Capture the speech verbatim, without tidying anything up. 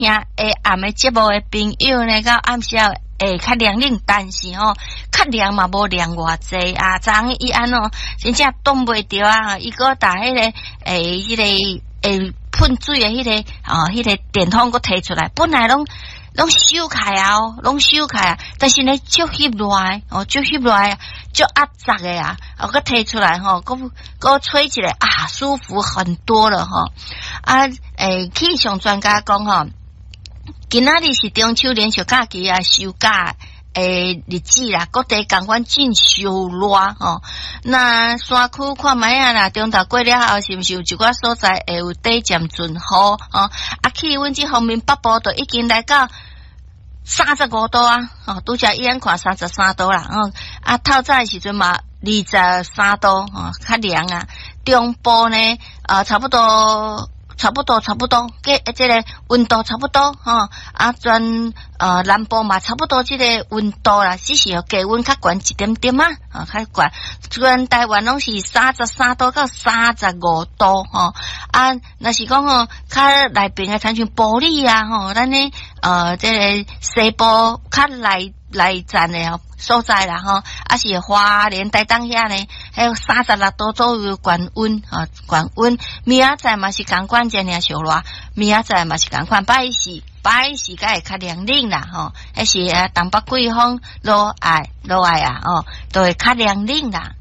兄诶暗的节目的朋友呢，到暗时会较凉冷，但是吼、哦，较凉嘛无凉偌济啊。昨昏伊安哦，真正挡袂着啊！伊个打迄个诶，迄、那个诶喷水的迄、那个哦，迄、那个电筒个摕出来，本来拢拢收开啊，哦，拢收开啊，但是呢，足翕落来哦，足翕落来，足压杂的啊，哦，个摕出来吼，个个吹起来啊，舒服很多了哈、哦。啊，诶，气象专家讲吼。今仔日是中秋连续假期啊，休假诶日子啦，各地港湾真烧热吼。那山区看卖啊啦，中昼过了后，是毋是有一寡所在会有短暂阵雨吼？啊，气温这方面北部都已经来到三十五度啊，吼，拄则伊安看三十三度啦，哦，啊，透早时阵嘛二十三度，吼，较凉啊。中部呢，呃，差不多。差不多，差不多，个这个温度差不多哈、哦，啊，全呃南部嘛差不多这个温度啦，只是低温较悬一点点啊，啊较悬。全台湾拢是三十三度到三十五度哈、哦，啊，若是讲吼，较内边诶，亲像玻璃啊吼，咱呢呃这个西部较内内站诶吼所在啦吼，啊是花莲台东遐呢，还有三十六度左右悬温啊，悬温。明仔载嘛是共款这样烧热，明仔载嘛是共款，拜四拜四个会较凉冷啦吼，迄是啊东北季风落来落来啊哦，都会较凉冷啦。